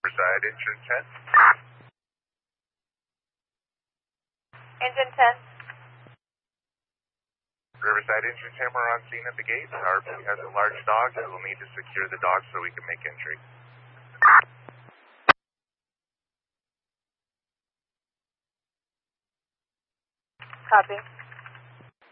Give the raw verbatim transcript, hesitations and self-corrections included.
Riverside, engine ten. Engine ten. Riverside, engine ten, we're on scene at the gate. R P has a large dog and we'll need to secure the dog so we can make entry. Copy.